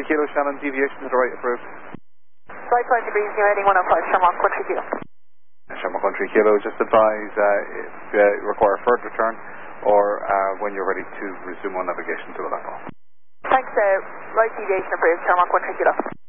Kilo, Shannon, deviation to the right, approved. Right 5 degrees, new heading 105, Shamrock Country Kilo. Shamrock Country Kilo, just advise if you require further return or when you're ready to resume on navigation to Aleppo. Thanks, right deviation approved, Shamrock Country Kilo.